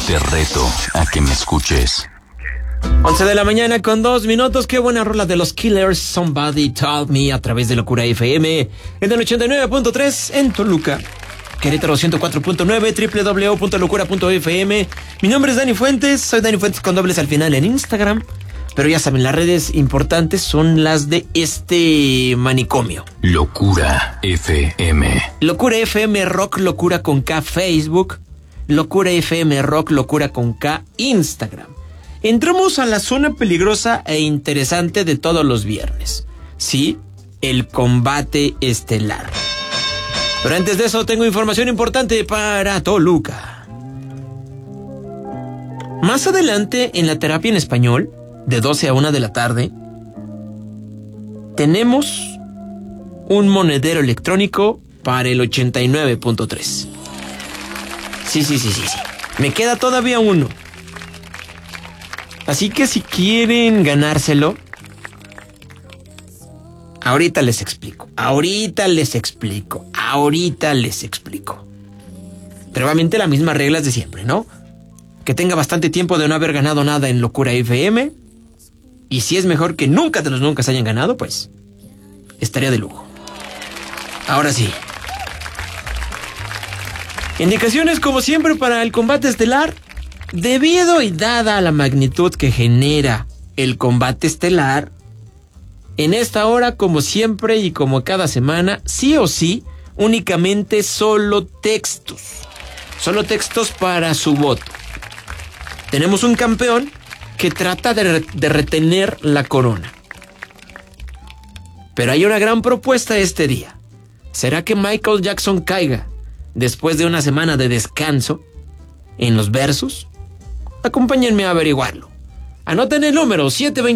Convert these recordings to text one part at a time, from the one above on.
Te reto a que me escuches. 11 de la mañana con 2 minutos. Qué buena rola de los Killers, Somebody Told Me, a través de Locura FM en el 89.3 en Toluca, Querétaro 104.9, www.locura.fm. Mi nombre es Dani Fuentes, soy Dani Fuentes con dobles al final en Instagram. Pero ya saben, las redes importantes son las de este manicomio. Locura FM. Locura FM Rock, Locura con K, Facebook. Locura FM Rock, Locura con K, Instagram. Entramos a la zona peligrosa e interesante de todos los viernes. Sí, el combate estelar. Pero antes de eso tengo información importante para Toluca. Más adelante en la terapia en español, de 12 a 1 de la tarde, tenemos un monedero electrónico para el 89.3. Sí. Me queda todavía uno. Así que si quieren ganárselo, ahorita les explico. Pero obviamente las mismas reglas de siempre, ¿no? Que tenga bastante tiempo de no haber ganado nada en Locura FM. Y si es mejor que nunca de los nunca se hayan ganado, pues estaría de lujo. Ahora sí. Indicaciones como siempre para el combate estelar. Debido y dada la magnitud que genera el combate estelar, en esta hora, como siempre y como cada semana, sí o sí, únicamente solo textos. Solo textos para su voto. Tenemos un campeón que trata de retener la corona. Pero hay una gran propuesta este día. ¿Será que Michael Jackson caiga después de una semana de descanso en los versus? Acompáñenme a averiguarlo. Anoten el número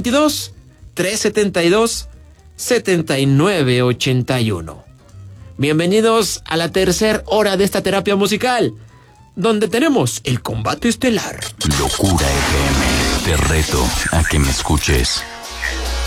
722-372-7981. Bienvenidos a la tercera hora de esta terapia musical, donde tenemos el combate estelar. Locura FM. Te reto a que me escuches.